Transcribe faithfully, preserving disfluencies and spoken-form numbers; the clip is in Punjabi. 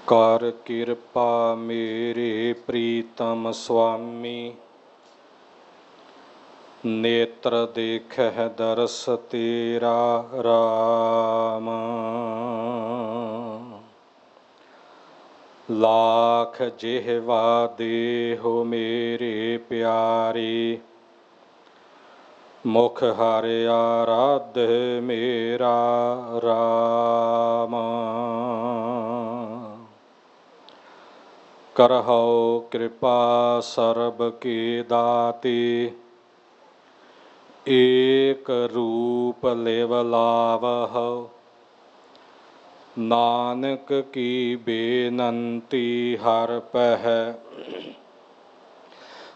ਕਰ ਕਿਰਪਾ ਮੇਰੇ ਪ੍ਰੀਤਮ ਸੁਆਮੀ, ਨੇਤਰ ਦੇਖਹਿ ਦਰਸ ਤੇਰਾ ਰਾਮ। ਲਾਖ ਜਿਹਵਾ ਦੇਹੁ ਮੇਰੇ ਪਿਆਰੇ, ਮੁਖ ਹਰਿ ਆਰਾਧਿ ਮੇਰਾ ਰਾਮ। ਕਰਹੁ ਕਿਰਪਾ ਸਰਬ ਕੀ ਦਾਤੇ, ਏਕ ਰੂਪ ਲਿਵ ਲਾਵਹੁ। ਨਾਨਕ ਕੀ ਬੇਨੰਤੀ ਹਰਿ ਪਹਿ,